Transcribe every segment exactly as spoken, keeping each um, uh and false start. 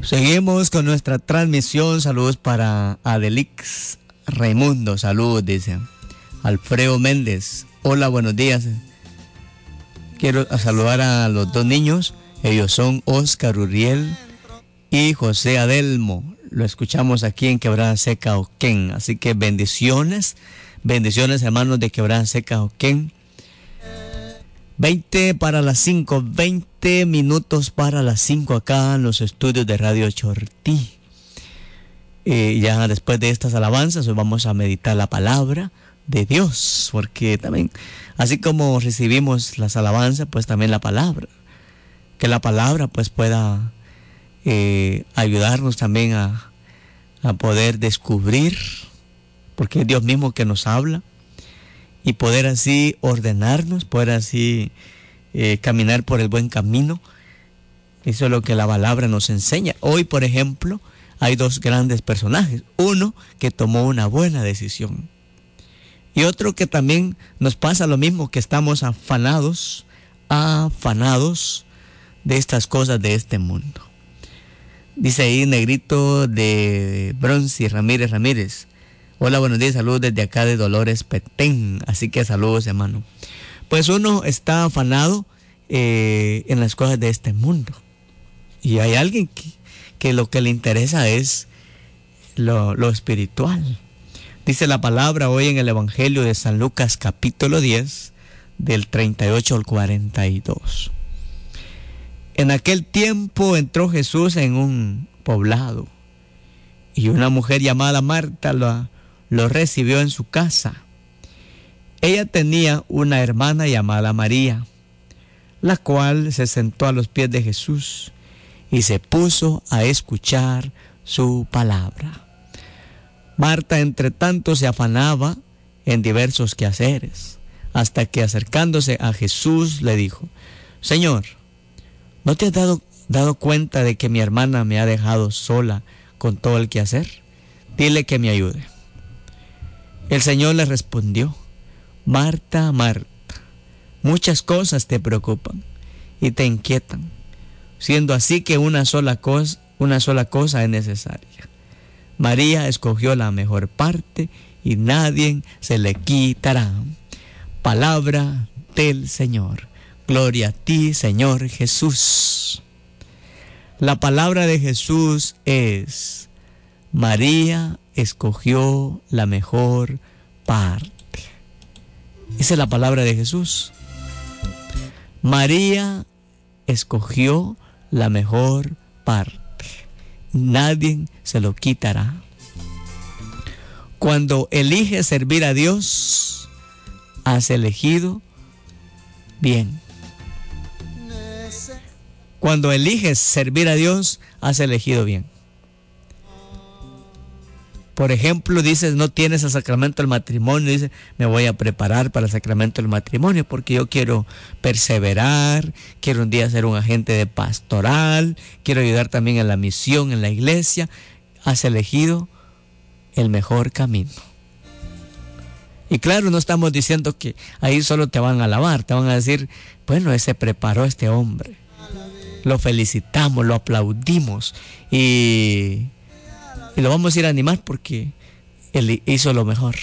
Seguimos con nuestra transmisión. Saludos para Adelix Raimundo. Saludos, dice Alfredo Méndez. Hola, buenos días. Quiero saludar a los dos niños. Ellos son Oscar Uriel y José Adelmo. Lo escuchamos aquí en Quebrada Seca, Oquén. Así que bendiciones. Bendiciones, hermanos de Quebrada Seca, Oquén. veinte para las cinco, veinte minutos para las cinco acá en los estudios de Radio Chortí. Eh, ya después de estas alabanzas, hoy vamos a meditar la palabra de Dios, porque también, así como recibimos las alabanzas, pues también la palabra, que la palabra pues pueda eh, ayudarnos también a, a poder descubrir, porque es Dios mismo que nos habla, y poder así ordenarnos, poder así eh, caminar por el buen camino. Eso es lo que la palabra nos enseña. Hoy, por ejemplo, hay dos grandes personajes. Uno que tomó una buena decisión. Y otro que también nos pasa lo mismo, que estamos afanados, afanados de estas cosas de este mundo. Dice ahí Negrito de Bronce Ramírez Ramírez. Hola, buenos días, saludos desde acá de Dolores Petén. Así que saludos, hermano. Pues uno está afanado eh, en las cosas de este mundo. Y hay alguien que, que lo que le interesa es lo, lo espiritual. Dice la palabra hoy en el Evangelio de San Lucas capítulo diez, del treinta y ocho al cuarenta y dos. En aquel tiempo entró Jesús en un poblado y una mujer llamada Marta lo, lo recibió en su casa. Ella tenía una hermana llamada María, la cual se sentó a los pies de Jesús y se puso a escuchar su palabra. Marta, entre tanto, se afanaba en diversos quehaceres, hasta que acercándose a Jesús le dijo: Señor, ¿no te has dado, dado cuenta de que mi hermana me ha dejado sola con todo el quehacer? Dile que me ayude. El Señor le respondió: Marta, Marta, muchas cosas te preocupan y te inquietan, siendo así que una sola cosa, una sola cosa es necesaria. María escogió la mejor parte y nadie se le quitará. Palabra del Señor. Gloria a ti, Señor Jesús. La palabra de Jesús es: María escogió la mejor parte. Esa es la palabra de Jesús. María escogió la mejor parte. Nadie se lo quitará. Cuando eliges servir a Dios, has elegido bien. Cuando eliges servir a Dios, has elegido bien. Por ejemplo, dices, no tienes el sacramento del matrimonio, dices, me voy a preparar para el sacramento del matrimonio porque yo quiero perseverar, quiero un día ser un agente de pastoral, quiero ayudar también en la misión, en la iglesia. Has elegido el mejor camino. Y claro, no estamos diciendo que ahí solo te van a alabar, te van a decir, bueno, ese preparó este hombre. Lo felicitamos, lo aplaudimos y... Y lo vamos a ir a animar porque él hizo lo mejor.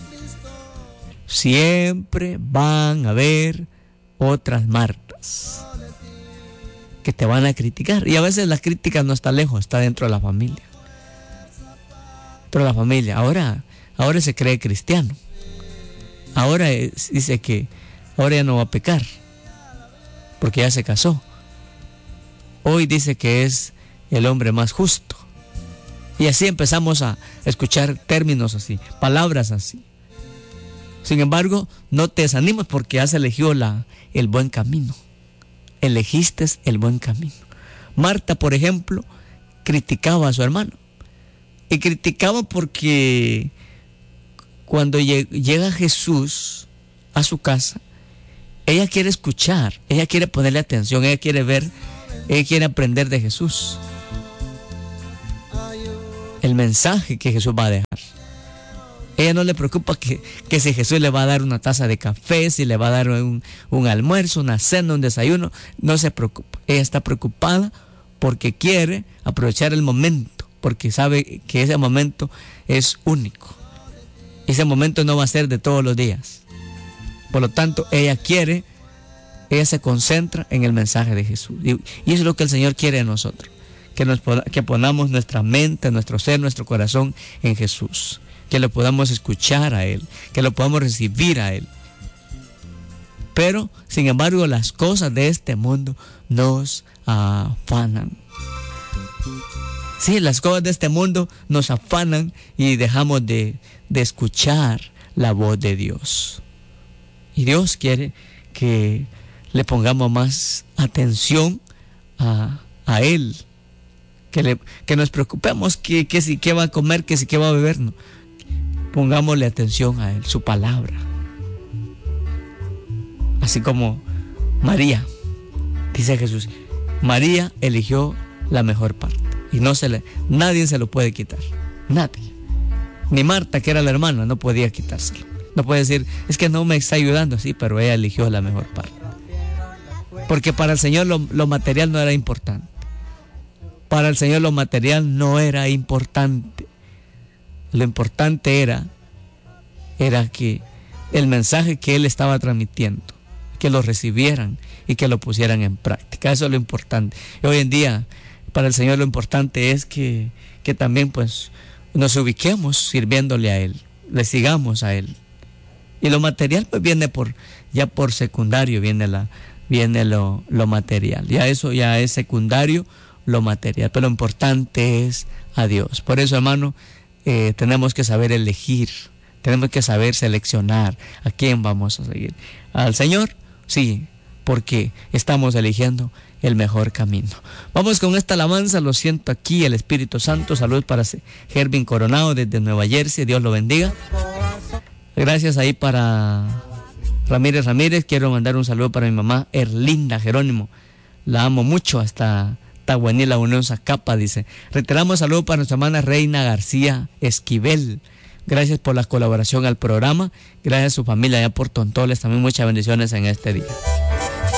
Siempre van a haber otras Martas que te van a criticar. Y a veces la crítica no está lejos, está dentro de la familia. Dentro de la familia. Ahora, ahora se cree cristiano. Ahora es, dice que ahora ya no va a pecar porque ya se casó. Hoy dice que es el hombre más justo. Y así empezamos a escuchar términos así, palabras así. Sin embargo, no te desanimes porque has elegido la, el buen camino. Elegiste el buen camino. Marta, por ejemplo, criticaba a su hermano. Y criticaba porque cuando llega Jesús a su casa, ella quiere escuchar, ella quiere ponerle atención, ella quiere ver, ella quiere aprender de Jesús. El mensaje que Jesús va a dejar. Ella no le preocupa que, que si Jesús le va a dar una taza de café, si le va a dar un, un almuerzo, una cena, un desayuno, no se preocupa. Ella está preocupada porque quiere aprovechar el momento, porque sabe que ese momento es único. Ese momento no va a ser de todos los días. Por lo tanto, ella quiere, ella se concentra en el mensaje de Jesús. Y, y eso es lo que el Señor quiere de nosotros. Que, nos, que ponamos nuestra mente, nuestro ser, nuestro corazón en Jesús. Que lo podamos escuchar a Él. Que lo podamos recibir a Él. Pero, sin embargo, las cosas de este mundo nos afanan. Sí, las cosas de este mundo nos afanan y dejamos de, de escuchar la voz de Dios. Y Dios quiere que le pongamos más atención a, a Él. Que, le, que nos preocupemos que, que si qué va a comer, que si qué va a beber. No. Pongámosle atención a Él, su palabra. Así como María, dice Jesús, María eligió la mejor parte. Y no se le, nadie se lo puede quitar. Nadie. Ni Marta, que era la hermana, no podía quitárselo. No puede decir, es que no me está ayudando. Sí, pero ella eligió la mejor parte. Porque para el Señor lo, lo material no era importante. Para el Señor lo material no era importante. Lo importante era, era que el mensaje que Él estaba transmitiendo, que lo recibieran y que lo pusieran en práctica. Eso es lo importante. Y hoy en día, para el Señor lo importante es que, que también pues nos ubiquemos sirviéndole a Él, le sigamos a Él. Y lo material pues viene por, ya por secundario, viene, la, viene lo, lo material. Ya eso ya es secundario, lo material. Pero lo importante es a Dios. Por eso, hermano, eh, tenemos que saber elegir, tenemos que saber seleccionar a quién vamos a seguir. ¿Al Señor? Sí, porque estamos eligiendo el mejor camino. Vamos con esta alabanza, lo siento aquí, el Espíritu Santo. Salud para Gervin Coronado desde Nueva Jersey, Dios lo bendiga. Gracias ahí para Ramírez Ramírez. Quiero mandar un saludo para mi mamá Erlinda Jerónimo, la amo mucho, hasta Tahuaní, la Unión Zacapa, dice. Reiteramos saludo para nuestra hermana Reina García Esquivel. Gracias por la colaboración al programa. Gracias a su familia allá por Tontoles. También muchas bendiciones en este día.